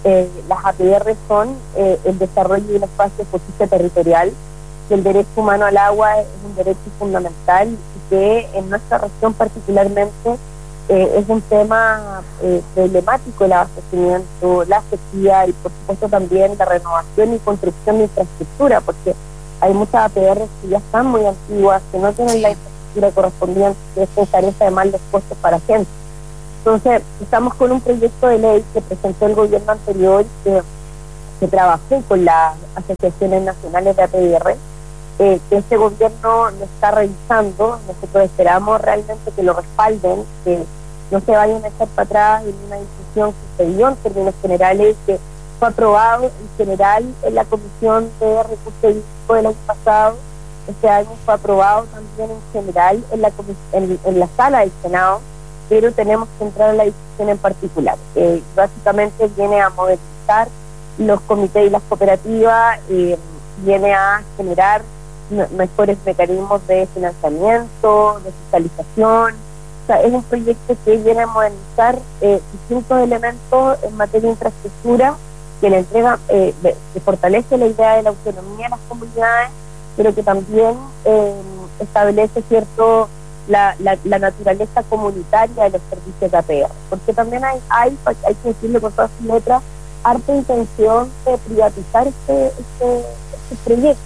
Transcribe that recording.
las APR son el desarrollo de un espacio de justicia territorial, que el derecho humano al agua es un derecho fundamental y que en nuestra región particularmente es un tema problemático el abastecimiento, la sequía y por supuesto también la renovación y construcción de infraestructura, porque hay muchas APR que ya están muy antiguas, que no tienen la infraestructura correspondiente, que se encarece además los costos para gente. Entonces, estamos con un proyecto de ley que presentó el gobierno anterior que trabajó con las asociaciones nacionales de APR, que este gobierno lo está revisando. Nosotros esperamos realmente que lo respalden, que no se vayan a echar para atrás en una discusión que se dio en términos generales, que fue aprobado en general en la Comisión de Recursos Hídricos del año pasado. Este año fue aprobado también en general en la sala del Senado, pero tenemos que entrar en la discusión en particular. Básicamente viene a modernizar los comités y las cooperativas, viene a generar mejores mecanismos de financiamiento, de fiscalización. O sea, es un proyecto que viene a modernizar distintos elementos en materia de infraestructura, que le entrega, que fortalece la idea de la autonomía de las comunidades, pero que también establece la naturaleza comunitaria de los servicios de APR, porque también hay que decirlo con todas sus letras, harta intención de privatizar este proyecto.